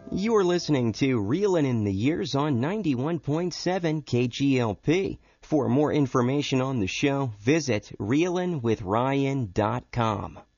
You're listening to Reelin' in the Years on 91.7 KGLP. For more information on the show, visit reelinwithryan.com.